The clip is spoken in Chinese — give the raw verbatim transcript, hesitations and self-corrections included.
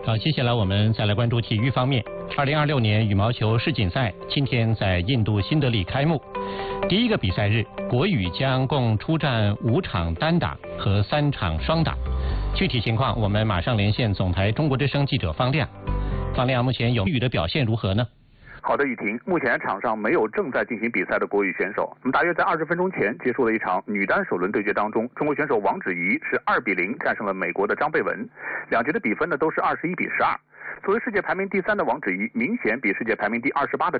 好，接下来我们再来关注体育方面。二零二六年羽毛球世锦赛今天在印度新德里开幕。第一个比赛日，国羽将共出战五场单打和三场双打。具体情况，我们马上连线总台中国之声记者方亮。方亮，目前有羽的表现如何呢？ 好的，雨婷，目前场上没有正在进行比赛的国羽选手。那么大约在二十分钟前结束了一场女单首轮对决当中，中国选手王芷怡是二比零战胜了美国的张贝文，两局的比分呢都是二十一比十二。作为世界排名第三的王芷怡，明显比世界排名第二十八的